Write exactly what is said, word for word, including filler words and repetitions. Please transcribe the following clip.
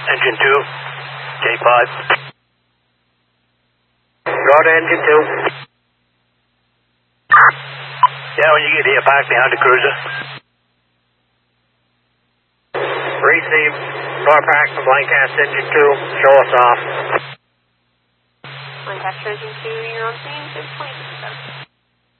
Engine two, J five. Go to engine two. Yeah, when you get here, park behind the cruiser. Receive. Car park from Lancaster engine two. Show us off. Lancaster engine two, you're on scene, six twenty-seven.